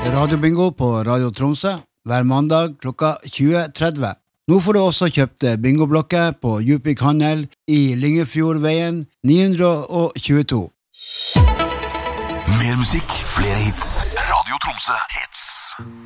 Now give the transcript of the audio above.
radiobingo på Radio Tromsø hver mandag klokka 20:30. Nå får du også kjøpt bingoblokker på Djupvik Handel i Lyngefjordveien 922. Mer musikk, flere hits. Radio Tromsø hits.